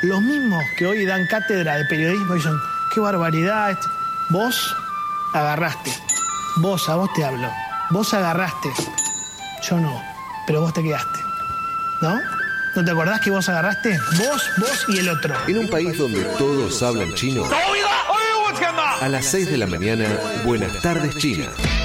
Los mismos que hoy dan cátedra de periodismo dicen, qué barbaridad. Vos agarraste. A vos te hablo. Vos agarraste. Yo no. Pero vos te quedaste. ¿No? ¿No te acordás que vos agarraste? Vos y el otro. En un país donde todos hablan chino, a las 6 de la mañana, Buenas tardes, China.